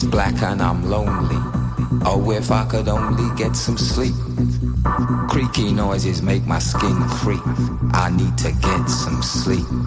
it's black and I'm lonely. Oh, if I could only get some sleep. Creaky noises make my skin creep. I need to get some sleep.